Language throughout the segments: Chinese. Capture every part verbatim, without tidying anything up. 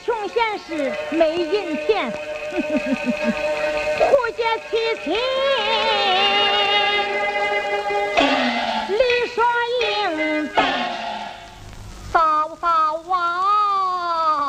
穷闲时没银钱，胡家娶亲，理所应当。 嫂嫂啊，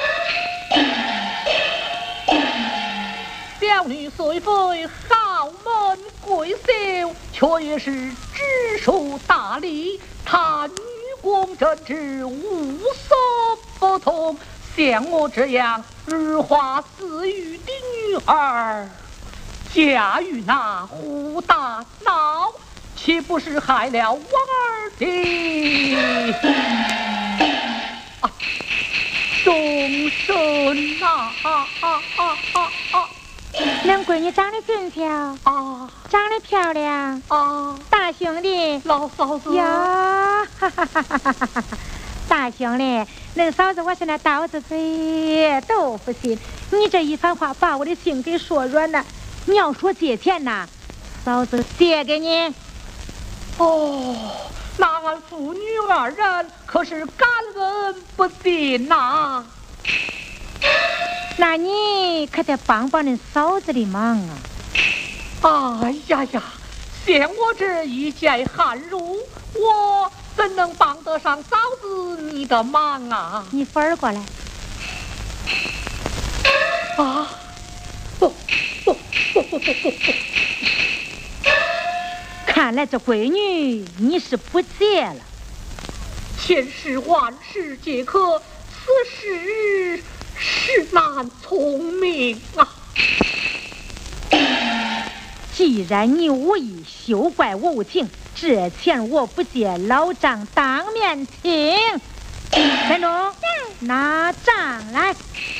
小女虽非豪门贵秀，却也是知书达理，他女工正直，无所不通。像我这样如花似玉的女儿，嫁与那胡大闹，岂不是害了我儿的啊终身呐！啊啊啊啊啊！ 恁闺女长得俊俏啊， 长得漂亮啊， 大兄弟， 老嫂子呀，哈哈哈哈哈哈！大兄弟，恁嫂子我是那刀子嘴豆腐心，你这一番话把我的心给说软了。你要说借钱呐，嫂子借给你。 哦，那俺父女二人可是感恩不尽呐。 那你可得帮帮恁嫂子的忙啊！哎呀呀，像我这一介寒儒，我怎能帮得上嫂子你的忙啊？ 你反儿过来。 啊！不不不不不不！ 看来这闺女你是不借了。 千事万事皆可，此事实难聪明啊！ 既然你无意，休怪我无情。这钱我不借，老丈当面请。三中，拿账来。